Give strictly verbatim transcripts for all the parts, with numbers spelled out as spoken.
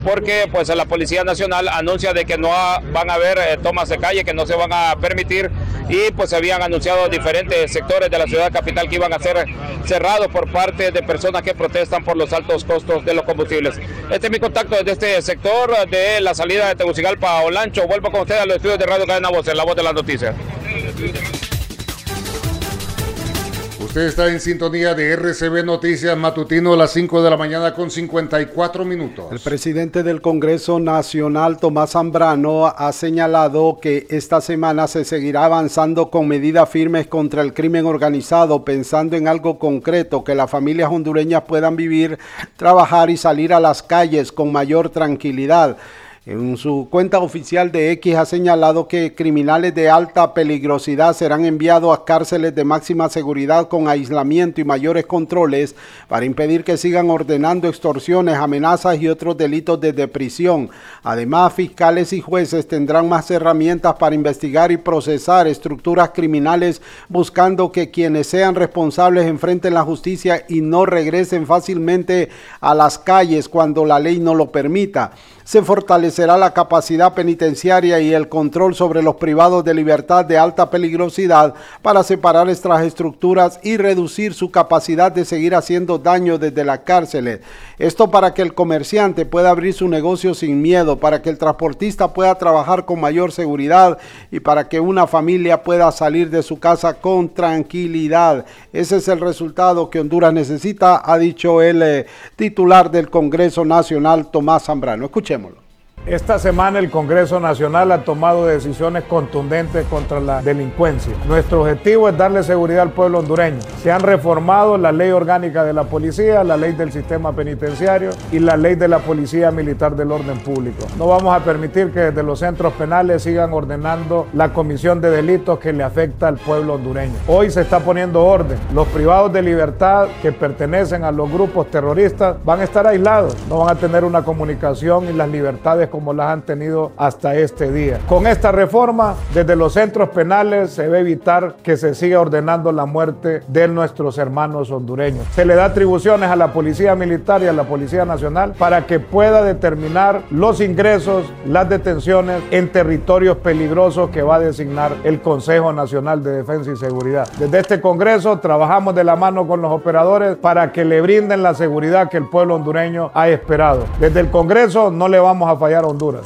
porque pues la Policía Nacional anuncia de que no ha, van a haber eh, tomas de calle, que no se van a permitir, y pues se habían anunciado diferentes sectores de la ciudad capital que iban a ser cerrados por parte de personas que protestan por los altos costos de los combustibles. Este es mi contacto desde este sector de la salida de Tegucigalpa a Olancho. Vuelvo con ustedes a los estudios de Radio Cadena Voces, la voz de las noticias. Usted está en sintonía de R C B Noticias Matutino a las cinco de la mañana con cincuenta y cuatro minutos. El presidente del Congreso Nacional, Tomás Zambrano, ha señalado que esta semana se seguirá avanzando con medidas firmes contra el crimen organizado, pensando en algo concreto, que las familias hondureñas puedan vivir, trabajar y salir a las calles con mayor tranquilidad. En su cuenta oficial de X ha señalado que criminales de alta peligrosidad serán enviados a cárceles de máxima seguridad con aislamiento y mayores controles para impedir que sigan ordenando extorsiones, amenazas y otros delitos desde prisión. Además, fiscales y jueces tendrán más herramientas para investigar y procesar estructuras criminales, buscando que quienes sean responsables enfrenten la justicia y no regresen fácilmente a las calles cuando la ley no lo permita. Se fortalecerá la capacidad penitenciaria y el control sobre los privados de libertad de alta peligrosidad para separar estas estructuras y reducir su capacidad de seguir haciendo daño desde las cárceles. Esto para que el comerciante pueda abrir su negocio sin miedo, para que el transportista pueda trabajar con mayor seguridad y para que una familia pueda salir de su casa con tranquilidad. Ese es el resultado que Honduras necesita, ha dicho el eh, titular del Congreso Nacional, Tomás Zambrano. Escuchémoslo. Esta semana el Congreso Nacional ha tomado decisiones contundentes contra la delincuencia. Nuestro objetivo es darle seguridad al pueblo hondureño. Se han reformado la ley orgánica de la policía, la ley del sistema penitenciario y la ley de la Policía Militar del Orden Público. No vamos a permitir que desde los centros penales sigan ordenando la comisión de delitos que le afecta al pueblo hondureño. Hoy se está poniendo orden. Los privados de libertad que pertenecen a los grupos terroristas van a estar aislados, no van a tener una comunicación y las libertades como las han tenido hasta este día. Con esta reforma, desde los centros penales se va a evitar que se siga ordenando la muerte de nuestros hermanos hondureños. Se le da atribuciones a la Policía Militar y a la Policía Nacional para que pueda determinar los ingresos, las detenciones en territorios peligrosos que va a designar el Consejo Nacional de Defensa y Seguridad. Desde este Congreso trabajamos de la mano con los operadores para que le brinden la seguridad que el pueblo hondureño ha esperado. Desde el Congreso no le vamos a fallar a Honduras.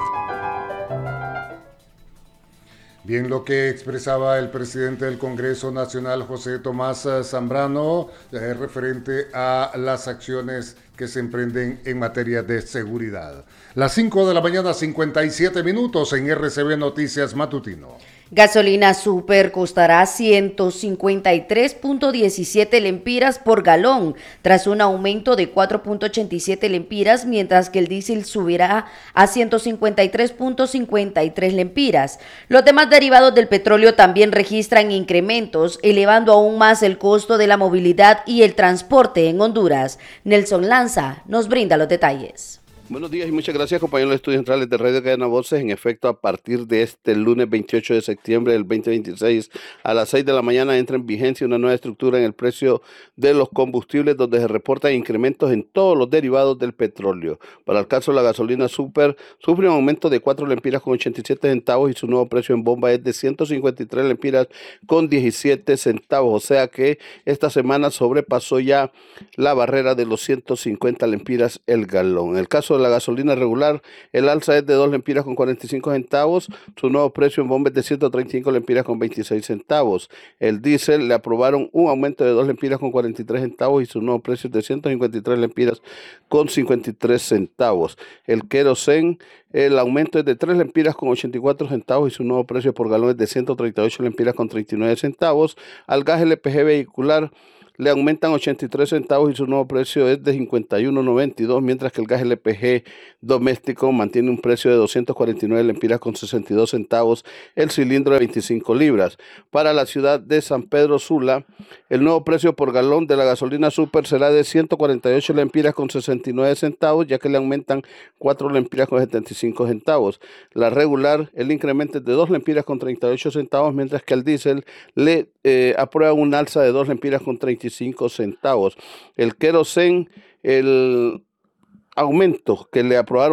Bien, lo que expresaba el presidente del Congreso Nacional, José Tomás Zambrano, eh, referente a las acciones que se emprenden en materia de seguridad. Las cinco de la mañana, cincuenta y siete minutos en R C B Noticias Matutino. Gasolina Super costará ciento cincuenta y tres punto diecisiete lempiras por galón, tras un aumento de cuatro punto ochenta y siete lempiras, mientras que el diésel subirá a ciento cincuenta y tres punto cincuenta y tres lempiras. Los demás derivados del petróleo también registran incrementos, elevando aún más el costo de la movilidad y el transporte en Honduras. Nelson Lanza nos brinda los detalles. Buenos días y muchas gracias, compañeros de Estudios Centrales de Radio Cadena Voces. En efecto, a partir de este lunes veintiocho de septiembre del veinte veintiséis a las seis de la mañana entra en vigencia una nueva estructura en el precio de los combustibles, donde se reportan incrementos en todos los derivados del petróleo. Para el caso de la gasolina Super, sufre un aumento de cuatro lempiras con ochenta y siete centavos y su nuevo precio en bomba es de ciento cincuenta y tres lempiras con diecisiete centavos. O sea que esta semana sobrepasó ya la barrera de los ciento cincuenta lempiras el galón. En el caso de la gasolina regular, el alza es de dos lempiras con cuarenta y cinco centavos, su nuevo precio en bomba es de ciento treinta y cinco lempiras con veintiséis centavos. El diésel le aprobaron un aumento de dos lempiras con cuarenta y tres centavos y su nuevo precio es de ciento cincuenta y tres lempiras con cincuenta y tres centavos. El querosén, el aumento es de tres lempiras con ochenta y cuatro centavos y su nuevo precio por galón es de ciento treinta y ocho lempiras con treinta y nueve centavos. Al gas L P G vehicular le aumentan ochenta y tres centavos y su nuevo precio es de cincuenta y uno noventa y dos, mientras que el gas L P G doméstico mantiene un precio de doscientos cuarenta y nueve lempiras con sesenta y dos centavos el cilindro de veinticinco libras. Para la ciudad de San Pedro Sula, el nuevo precio por galón de la gasolina Super será de ciento cuarenta y ocho lempiras con sesenta y nueve centavos, ya que le aumentan cuatro lempiras con setenta y cinco centavos. La regular, el incremento es de dos lempiras con treinta y ocho centavos, mientras que al diésel le eh, aprueba un alza de dos lempiras con treinta y cinco centavos. El querosén, el aumentos que le aprobaron